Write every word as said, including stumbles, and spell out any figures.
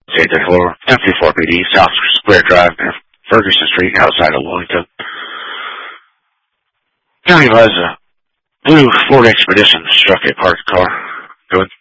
eight thirty-four, M fifty-four P D, South Square Drive, near Ferguson Street, outside of Wilmington. County advised a blue Ford Expedition struck a parked car. Go ahead.